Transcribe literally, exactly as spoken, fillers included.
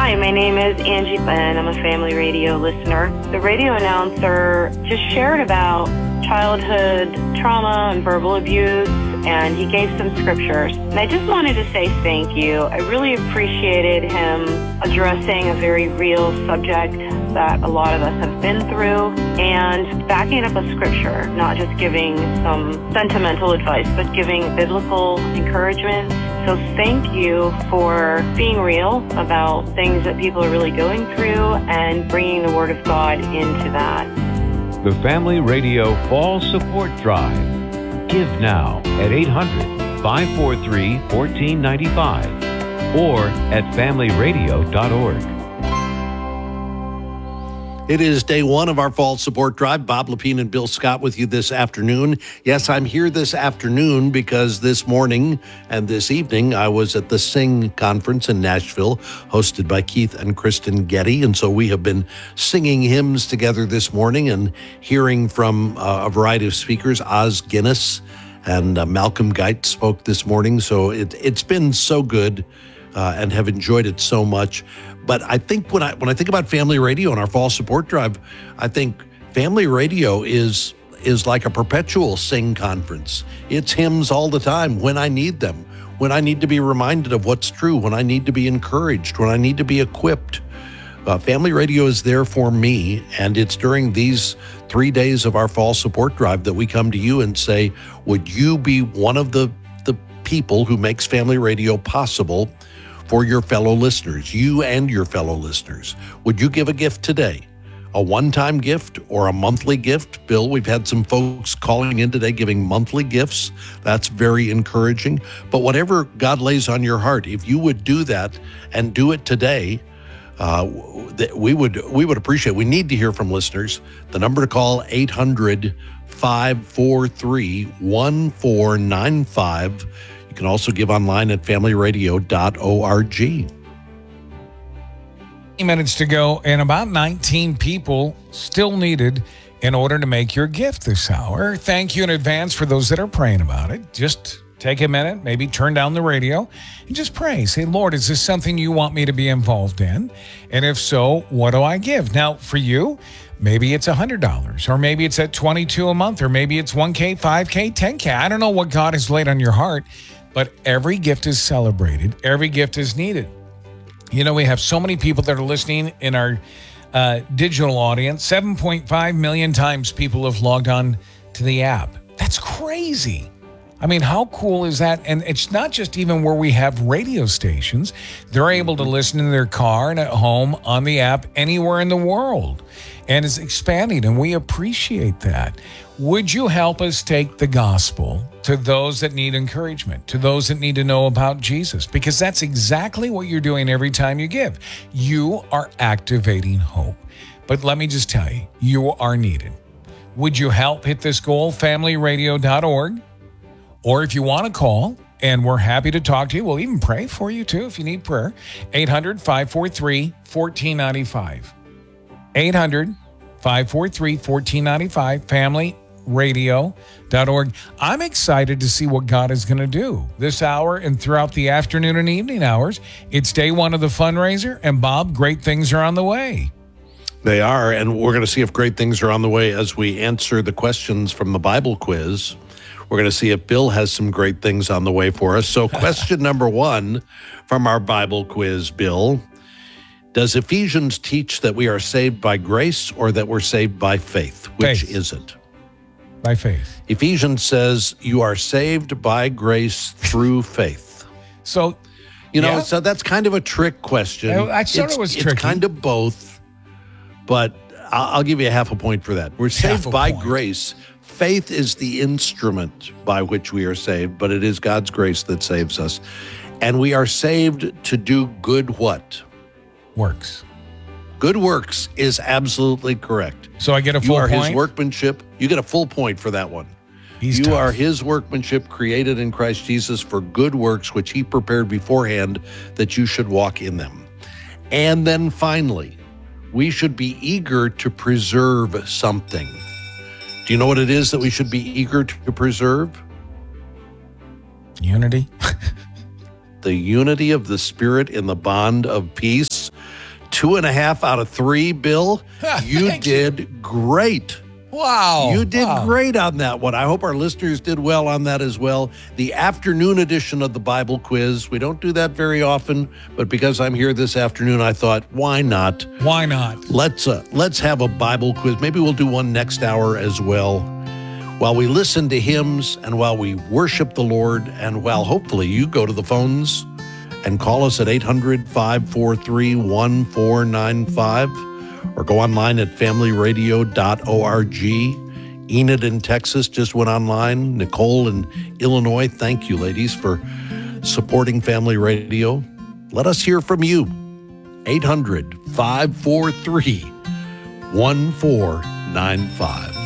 Hi, my name is Angie Ben. I'm a family radio listener. The radio announcer just shared about childhood trauma and verbal abuse, and he gave some scriptures. And I just wanted to say thank you. I really appreciated him addressing a very real subject that a lot of us have been through and backing up a scripture, not just giving some sentimental advice, but giving biblical encouragement. So thank you for being real about things that people are really going through and bringing the Word of God into that. The Family Radio Fall Support Drive. Give now at eight hundred, five four three, one four nine five or at family radio dot org. It is day one of our Fall Support Drive. Bob Lepine and Bill Scott with you this afternoon. Yes, I'm here this afternoon because this morning and this evening I was at the Sing Conference in Nashville, hosted by Keith and Kristen Getty. And so we have been singing hymns together this morning and hearing from uh, a variety of speakers. Oz Guinness and uh, Malcolm Geit spoke this morning. So it, it's been so good uh, and have enjoyed it so much. But I think when I when I think about Family Radio and our Fall Support Drive, I think Family Radio is is like a perpetual Sing conference. It's hymns all the time when I need them, when I need to be reminded of what's true, when I need to be encouraged, when I need to be equipped. Uh, Family Radio is there for me, and it's during these three days of our Fall Support Drive that we come to you and say, would you be one of the, the people who makes Family Radio possible for your fellow listeners, you and your fellow listeners? Would you give a gift today? A one-time gift or a monthly gift? Bill, we've had some folks calling in today giving monthly gifts. That's very encouraging. But whatever God lays on your heart, if you would do that and do it today, uh, we would we would appreciate it. We need to hear from listeners. The number to call, eight hundred, five four three, one four nine five. You can also give online at family radio dot org. Minutes to go, and about nineteen people still needed in order to make your gift this hour. Thank you in advance for those that are praying about it. Just take a minute, maybe turn down the radio, and just pray. Say, Lord, is this something you want me to be involved in? And if so, what do I give? Now, for you, maybe it's one hundred dollars, or maybe it's at twenty-two dollars a month, or maybe it's one K, five K, ten K. I don't know what God has laid on your heart, but every gift is celebrated. Every gift is needed. You know, we have so many people that are listening in our uh, digital audience. seven point five million times people have logged on to the app. That's crazy. I mean, how cool is that? And it's not just even where we have radio stations. They're able to listen in their car and at home on the app anywhere in the world. And it's expanding, and we appreciate that. Would you help us take the gospel to those that need encouragement, to those that need to know about Jesus? Because that's exactly what you're doing every time you give. You are activating hope. But let me just tell you, you are needed. Would you help hit this goal? family radio dot org. Or if you want to call, and we're happy to talk to you, we'll even pray for you too if you need prayer, eight hundred, five four three, one four nine five. eight hundred, five four three, one four nine five, family radio dot org. I'm excited to see what God is going to do this hour and throughout the afternoon and evening hours. It's day one of the fundraiser, and Bob, great things are on the way. They are, and we're going to see if great things are on the way as we answer the questions from the Bible quiz. We're going to see if Bill has some great things on the way for us. So question number one from our Bible quiz, Bill. Does Ephesians teach that we are saved by grace or that we're saved by faith? Which Faith. is it? By faith. Ephesians says you are saved by grace through faith. So, You know, yeah. so that's kind of a trick question. I thought it's, it was it's tricky. kind of both, but I'll, I'll give you a half a point for that. We're saved Half a by point. grace. Faith is the instrument by which we are saved, but it is God's grace that saves us. And we are saved to do good what? Works. Good works is absolutely correct. So I get a You full are point? his workmanship. You get a full point for that one. He's you tough. are his workmanship created in Christ Jesus for good works, which he prepared beforehand that you should walk in them. And then finally, we should be eager to preserve something. Do you know what it is that we should be eager to preserve? Unity. The unity of the Spirit in the bond of peace. two and a half out of three, Bill. You Thank did you. great. Wow. You did Wow. great on that one. I hope our listeners did well on that as well. The afternoon edition of the Bible quiz. We don't do that very often, but because I'm here this afternoon, I thought, why not? Why not? Let's uh, let's have a Bible quiz. Maybe we'll do one next hour as well. While we listen to hymns and while we worship the Lord and while hopefully you go to the phones and call us at eight hundred, five four three, one four nine five or go online at family radio dot org. Enid in Texas just went online. Nicole in Illinois, thank you, ladies, for supporting Family Radio. Let us hear from you. eight hundred, five four three, one four nine five.